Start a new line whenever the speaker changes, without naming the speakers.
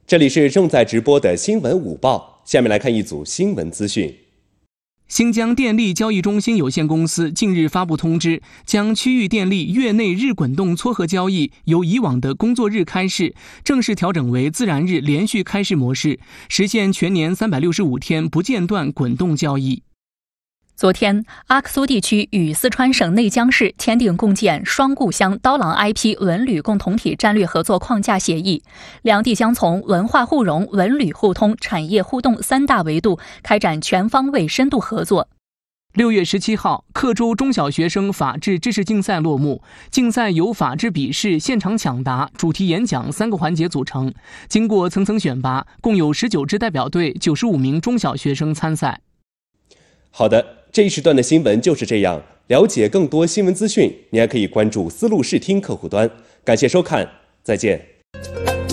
这里是正在直播的新闻午报，下面来看一组新闻资讯。
新疆电力交易中心有限公司近日发布通知，将区域电力月内日滚动撮合交易由以往的工作日开市，正式调整为自然日连续开市模式，实现全年365天不间断滚动交易。
昨天，阿克苏地区与四川省内江市签订共建双故乡刀郎 IP 文旅共同体战略合作框架协议，两地将从文化互融、文旅互通、产业互动三大维度开展全方位深度合作。
6月17号，克州中小学生法治知识竞赛落幕。竞赛由法治笔试、现场抢答、主题演讲3个环节组成，经过层层选拔，共有19支代表队、95名中小学生参赛。
好的，这一时段的新闻就是这样。了解更多新闻资讯，您还可以关注丝路视听客户端。感谢收看，再见。